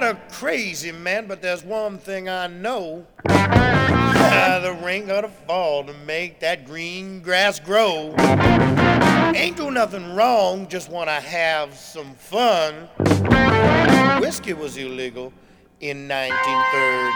a crazy man, but there's one thing I know. The rain gotta fall to make that green grass grow. Ain't do nothing wrong, just wanna have some fun. Whiskey was illegal in 1930.